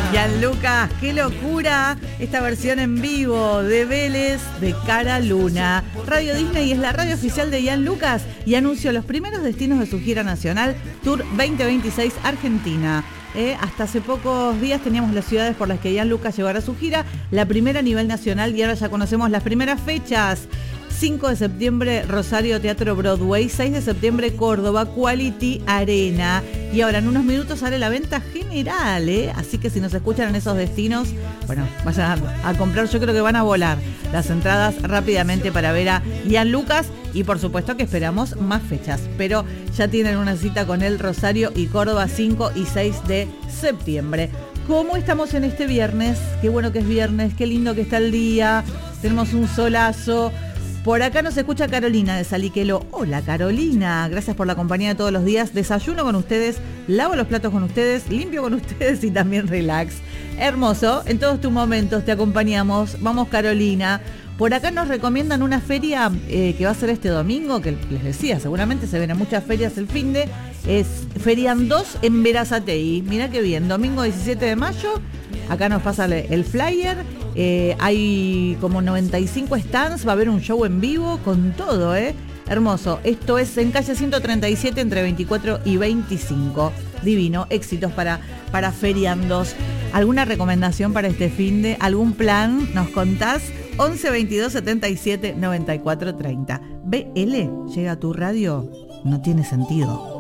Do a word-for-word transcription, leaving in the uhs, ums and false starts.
Gianlucas, qué locura esta versión en vivo de Vélez de Cara Luna. Radio Disney es la radio oficial de Gianlucas y anunció los primeros destinos de su gira nacional Tour veinte veintiséis Argentina. Eh, hasta hace pocos días teníamos las ciudades por las que Gianlucas llevará su gira, la primera a nivel nacional, y ahora ya conocemos las primeras fechas. cinco de septiembre, Rosario Teatro Broadway. seis de septiembre, Córdoba, Quality Arena. Y ahora en unos minutos sale la venta general, ¿eh? Así que si nos escuchan en esos destinos, bueno, vayan a, a comprar. Yo creo que van a volar las entradas rápidamente para ver a Gianlucas. Y por supuesto que esperamos más fechas. Pero ya tienen una cita con el Rosario y Córdoba, cinco y seis de septiembre. ¿Cómo estamos en este viernes? Qué bueno que es viernes, qué lindo que está el día. Tenemos un solazo. Por acá nos escucha Carolina de Saliquelo. Hola Carolina, gracias por la compañía de todos los días. Desayuno con ustedes, lavo los platos con ustedes, limpio con ustedes y también relax. Hermoso, en todos tus momentos te acompañamos. Vamos Carolina. Por acá nos recomiendan una feria eh, que va a ser este domingo, que les decía, seguramente se ven en muchas ferias el finde. Es Ferian dos en Berazategui. Mirá qué bien, domingo diecisiete de mayo. Acá nos pasa el flyer. Eh, hay como noventa y cinco stands, va a haber un show en vivo con todo, ¿eh? Hermoso. Esto es en calle ciento treinta y siete entre veinticuatro y veinticinco. Divino. Éxitos para, para feriandos. ¿Alguna recomendación para este finde? ¿Algún plan? ¿Nos contás? once veintidós setenta y siete noventa y cuatro treinta. B L llega a tu radio. No tiene sentido.